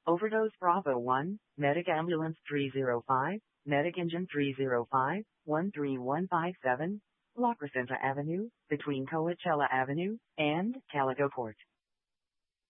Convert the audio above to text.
Overdose Bravo 1, Medic Ambulance 305, Medic Engine 305, 13157, La Crescenta Avenue, between Coachella Avenue and Calico Court.